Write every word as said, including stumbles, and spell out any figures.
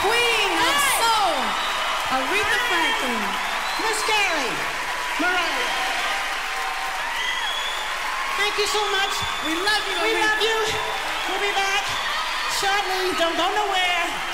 Queen of Soul, Aretha Franklin. Miss Gary, Mariah. Thank you so much. We love you, We Aretha. love you. We'll be back shortly. Don't go nowhere.